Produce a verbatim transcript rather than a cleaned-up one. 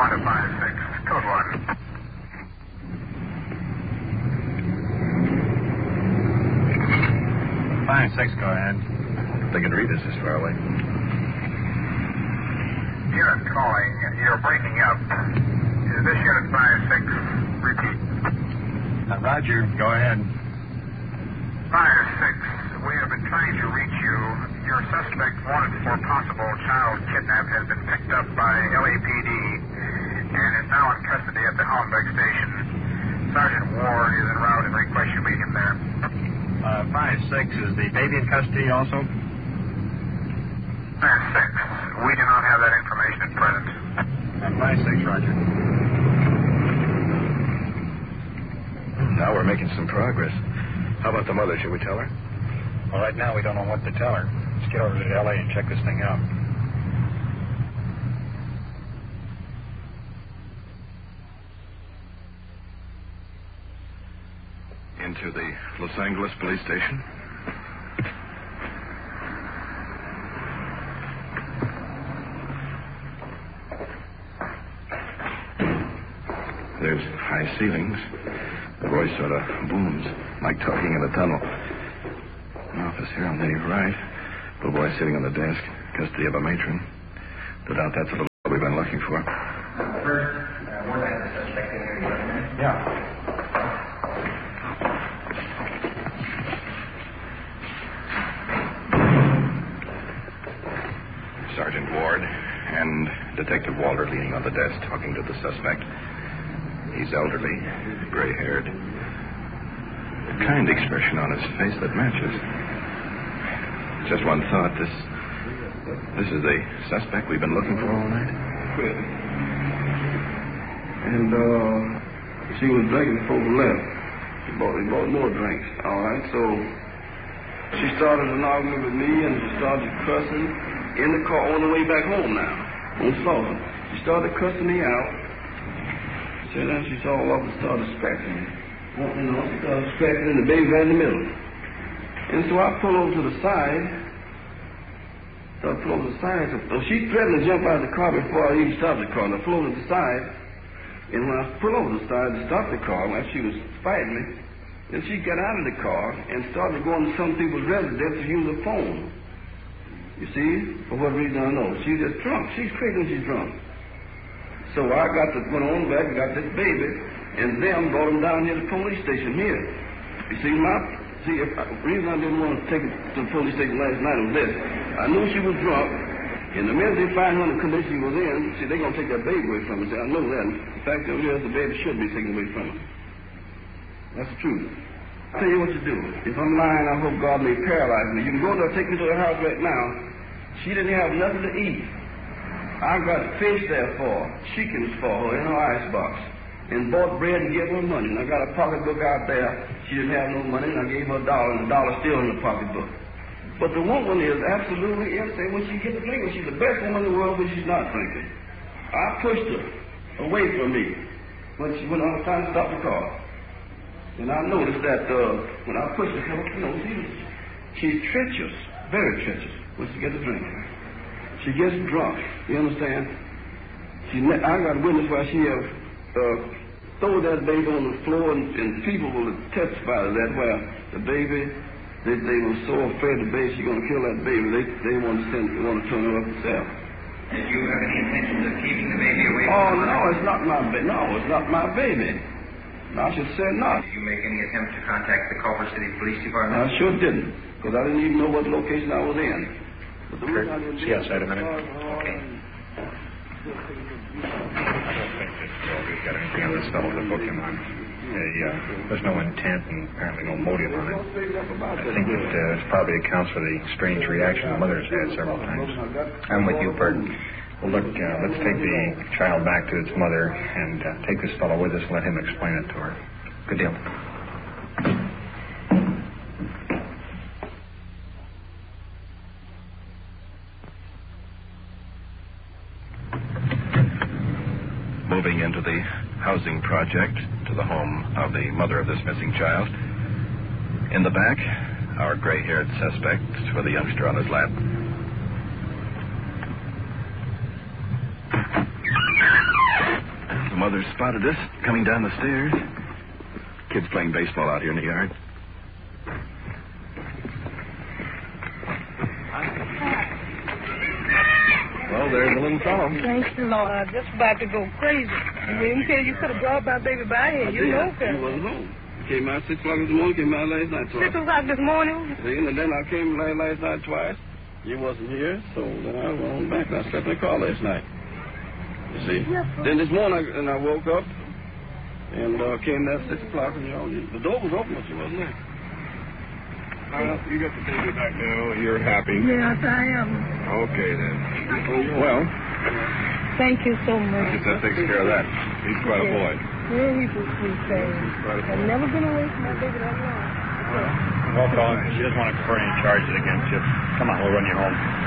to five six. Code one. five six, go ahead. They can read us this far away. Unit calling. You're breaking up. Is this unit five six? Repeat. Uh, Roger, go ahead. five six. We have been trying to reach you. Your suspect wanted for possible child kidnap has been picked up by L A P D and is now in custody at the Hollenbeck station. Sergeant Ward is en route and requests you meet him there. Uh, five six, is the baby in custody also? five six. We do not have that information at present. Uh, five six, Roger. Now we're making some progress. How about the mother? Should we tell her? Well, right now we don't know what to tell her. Let's get over to L A and check this thing out. Into the Los Angeles police station. There's high ceilings. The voice sort of booms, like talking in a tunnel. An office here on the right. Little boy sitting on the desk, custody of a matron. No doubt that's the little boy we've been looking for. First, uh, we're at the suspect in here. Yeah. Sergeant Ward and Detective Walter leaning on the desk talking to the suspect. He's elderly, gray-haired. A kind expression on his face that matches. Just one thought. This this is the suspect we've been looking for all night? And, uh, she was drinking before we left. She bought, we bought more drinks, all right? So, she started an argument with me, and she started cussing in the car on the way back home now, on Slaughter. She started cussing me out. So then she saw all of us started scratching me. Well, you know, she started scratching, and the baby right in the middle. And so I pulled over to the side. So I pulled over to the side. So she threatened to jump out of the car before I even stopped the car. And I pulled over to the side. And when I pulled over to the side to stop the car, while she was fighting me, then she got out of the car and started going to some people's residence to use a phone. You see? For what reason, I don't know. She's just drunk. She's crazy when she's drunk. So I got to went on back and got this baby, and them brought him down here to the police station here. You see, my see, if, the reason I didn't want to take her to the police station last night was this. I knew she was drunk, and the minute they find her in the condition she was in, see, they're going to take that baby away from her. See, I know that. The fact of it is, the baby should be taken away from her. That's the truth. I'll tell you what to do. If I'm lying, I hope God may paralyze me. You can go there, take me to her house right now. She didn't have nothing to eat. I got fish there for her, chickens for her in her icebox, and bought bread and gave her money. And I got a pocketbook out there. She didn't have no money, and I gave her a dollar, and the dollar's still in the pocketbook. But the woman is absolutely insane when she gets drinking. She's the best woman in the world when she's not drinking. I pushed her away from me when she went on the time to stop the car. And I noticed that uh, when I pushed her, you know, she, she's treacherous, very treacherous when she gets a drink. She gets drunk, you understand? She, I got a witness where she have uh, thrown that baby on the floor, and, and people will testify to that, where the baby, they, they were so afraid the baby, she's going to kill that baby, they, they want to send, they want to turn her up themselves. Did you have any intentions of keeping the baby away from Oh, her? no, it's not my baby. No, it's not my baby. No, I should say not. Did you make any attempt to contact the Culver City Police I Department? sure didn't, because I didn't even know what location I was in. But the Kurt, reason I didn't see you outside a minute. Okay. I don't think that uh, we've got anything on this fellow to book him on. Uh, yeah, there's no intent and apparently no motive on it. I think it uh, probably accounts for the strange reaction the mother has had several times. I'm with you, Bert. Well, look, uh, let's take the child back to its mother and uh, take this fellow with us and let him explain it to her. Good deal. Moving into the housing project to the home of the mother of this missing child. In the back, our gray-haired suspect with a youngster on his lap. mother spotted us coming down the stairs. Kids playing baseball out here in the yard. Well, there's a little fellow. Thank you, Lord. I'm just about to go crazy. You tell you could have brought my baby by here. You know, he wasn't home. Came out six o'clock this morning, came out last night twice. Six o'clock this morning? See, and then I came last, last night twice. You wasn't here, so then I went on back. I slept in the car last night. You see? Yes, then this morning, I, and I woke up and uh, came there at six o'clock, and you know, the door was open, but she wasn't there. Well, you got the baby back now. You're happy. Yes, I am. Okay, then. Well, thank you so much. I guess that takes care of that. He's quite a boy. Yeah, he's a sweet thing. I've never been away from my baby that long. Well, Colin, she doesn't want to prefer any charges against you. Come on, we'll run you home.